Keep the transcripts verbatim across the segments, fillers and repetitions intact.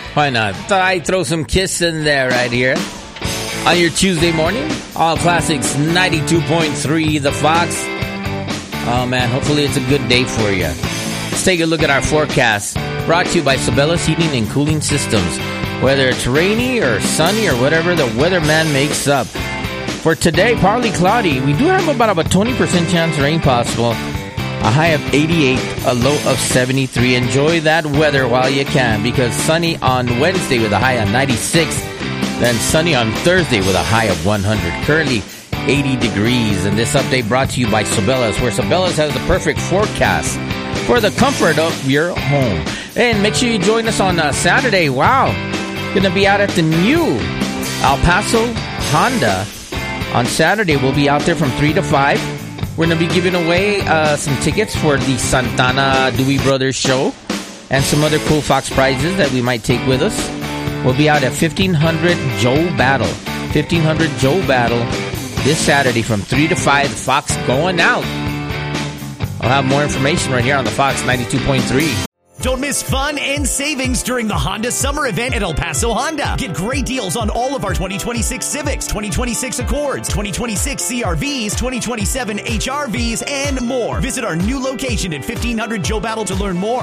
Why not? Thought I'd throw some Kiss in there right here. On your Tuesday morning, All Classics ninety-two point three, The Fox. Oh man, hopefully it's a good day for you. Let's take a look at our forecast. Brought to you by Sabella's Heating and Cooling Systems. Whether it's rainy or sunny or whatever the weatherman makes up. For today, partly cloudy. We do have about a twenty percent chance of rain possible. A high of eighty-eight, a low of seventy-three. Enjoy that weather while you can, because sunny on Wednesday with a high of ninety-six. Then sunny on Thursday with a high of one hundred. Currently eighty degrees. And this update brought to you by Sabella's, where Sabella's has the perfect forecast for the comfort of your home. And make sure you join us on uh, Saturday. Wow. Going to be out at the new El Paso Honda on Saturday. We'll be out there from three to five. We're going to be giving away uh, some tickets for the Santana Dewey Brothers show and some other cool Fox prizes that we might take with us. We'll be out at fifteen hundred Joe Battle. fifteen hundred Joe Battle this Saturday from three to five. Fox going out. I'll have more information right here on the Fox ninety-two point three. Don't miss fun and savings during the Honda Summer Event at El Paso Honda. Get great deals on all of our twenty twenty-six Civics, twenty twenty-six Accords, twenty twenty-six C R Vs, twenty twenty-seven H R Vs, and more. Visit our new location at fifteen hundred Joe Battle to learn more.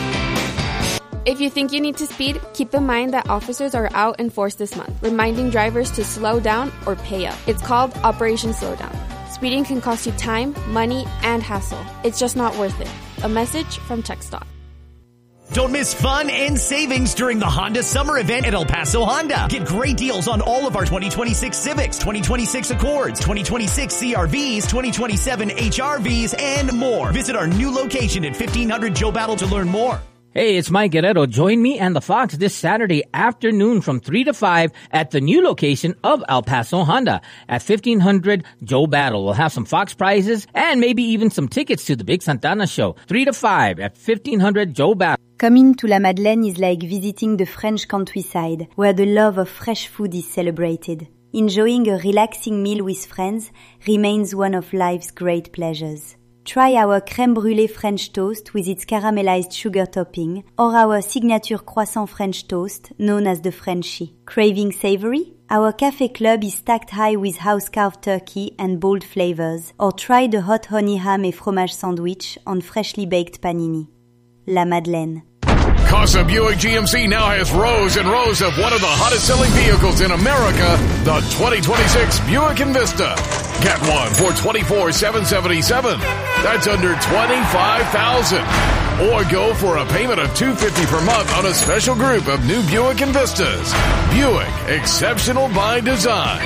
If you think you need to speed, keep in mind that officers are out in force this month, reminding drivers to slow down or pay up. It's called Operation Slowdown. Speeding can cost you time, money, and hassle. It's just not worth it. A message from TechStop. Don't miss fun and savings during the Honda Summer Event at El Paso Honda. Get great deals on all of our twenty twenty-six Civics, twenty twenty-six Accords, twenty twenty-six C R Vs, twenty twenty-seven H R Vs, and more. Visit our new location at fifteen hundred Joe Battle to learn more. Hey, it's Mike Guerrero. Join me and the Fox this Saturday afternoon from three to five at the new location of El Paso Honda at fifteen hundred Joe Battle. We'll have some Fox prizes and maybe even some tickets to the Big Santana show. three to five at fifteen hundred Joe Battle. Coming to La Madeleine is like visiting the French countryside, where the love of fresh food is celebrated. Enjoying a relaxing meal with friends remains one of life's great pleasures. Try our crème brûlée French toast with its caramelized sugar topping, or our signature croissant French toast, known as the Frenchie. Craving savory? Our café club is stacked high with house-carved turkey and bold flavors, or try the hot honey ham et fromage sandwich on freshly baked panini. La Madeleine. Casa Buick G M C now has rows and rows of one of the hottest selling vehicles in America, the twenty twenty-six Buick Envista. Get one for twenty-four thousand seven hundred seventy-seven dollars. That's under twenty-five thousand dollars. Or go for a payment of two hundred fifty dollars per month on a special group of new Buick Envistas. Buick, exceptional by design.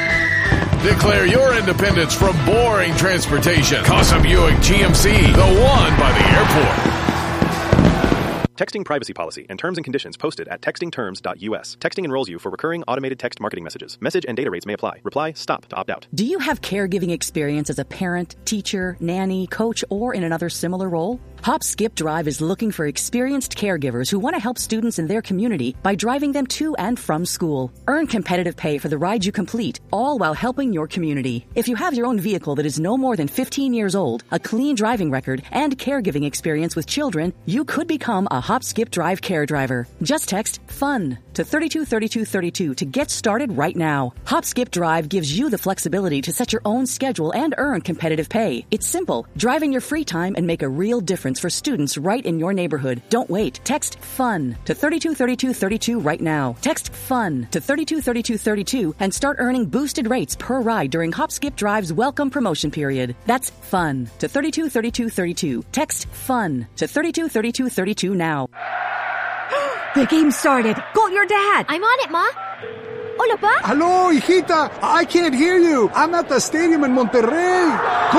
Declare your independence from boring transportation. Casa Buick G M C, the one by the airport. Texting privacy policy and terms and conditions posted at texting terms dot U S. Texting enrolls you for recurring automated text marketing messages. Message and data rates may apply. Reply STOP to opt out. Do you have caregiving experience as a parent, teacher, nanny, coach, or in another similar role? Hop Skip Drive is looking for experienced caregivers who want to help students in their community by driving them to and from school. Earn competitive pay for the ride you complete, all while helping your community. If you have your own vehicle that is no more than fifteen years old, a clean driving record, and caregiving experience with children, you could become a Hop Skip Drive care driver. Just text FUN to thirty-two thirty-two thirty-two to get started right now. Hop Skip Drive gives you the flexibility to set your own schedule and earn competitive pay. It's simple. Drive in your free time and make a real difference for students right in your neighborhood. Don't wait. Text FUN to thirty-two thirty-two thirty-two right now. Text FUN to thirty-two thirty-two thirty-two and start earning boosted rates per ride during Hop Skip Drive's welcome promotion period. That's FUN to thirty-two thirty-two thirty-two. Text FUN to thirty-two thirty-two thirty-two now. The game started. Call your dad. I'm on it, Ma. Hola, Pa. Hello, hijita. I can't hear you. I'm at the stadium in Monterrey.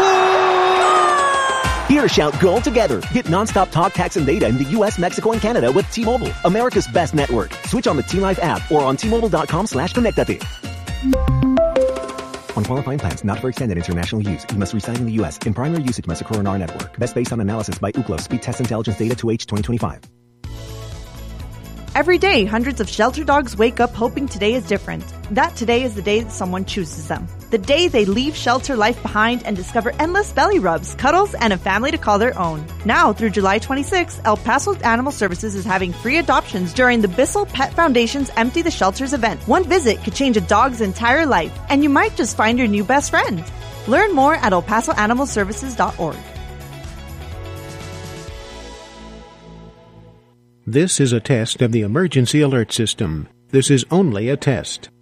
Goal! Here, shout goal together. Get nonstop talk, text, and data in the U S, Mexico, and Canada with T-Mobile, America's best network. Switch on the T-Life app or on T-Mobile.com slash connectate. On qualifying plans not for extended international use, you must reside in the U S. In primary usage must occur on our network. Best based on analysis by Ookla Speed Test Intelligence Data to H twenty twenty-five. Every day, hundreds of shelter dogs wake up hoping today is different. That today is the day that someone chooses them. the day they leave shelter life behind and discover endless belly rubs, cuddles, and a family to call their own. Now through July twenty-sixth, El Paso Animal Services is having free adoptions during the Bissell Pet Foundation's Empty the Shelters event. One visit could change a dog's entire life, and you might just find your new best friend. Learn more at el paso animal services dot org. This is a test of the emergency alert system. This is only a test.